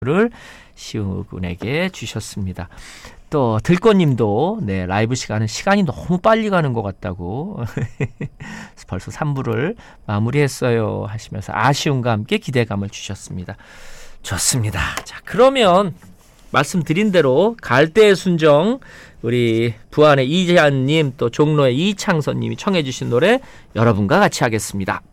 를 시우군에게 주셨습니다. 또 들꽃님도 네, 라이브 시간이 너무 빨리 가는 것 같다고 벌써 3부를 마무리했어요 하시면서 아쉬움과 함께 기대감을 주셨습니다. 좋습니다. 자, 그러면 말씀드린 대로 갈대의 순정, 우리 부안의 이재한님, 또 종로의 이창선님이 청해 주신 노래 여러분과 같이 하겠습니다.